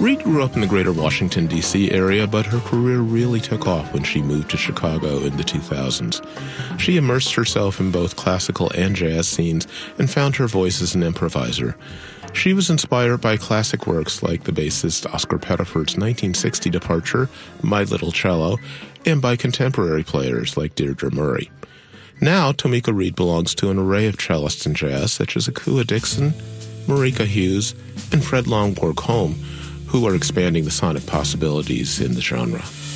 Reed grew up in the greater Washington, D.C. area, but her career really took off when she moved to Chicago in the 2000s. She immersed herself in both classical and jazz scenes and found her voice as an improviser. She was inspired by classic works like the bassist Oscar Pettiford's 1960 departure, My Little Cello, and by contemporary players like Deirdre Murray. Now, Tomeeka Reed belongs to an array of cellists in jazz, such as Akua Dixon, Marika Hughes, and Fred Longborg Holm, who are expanding the sonic possibilities in the genre.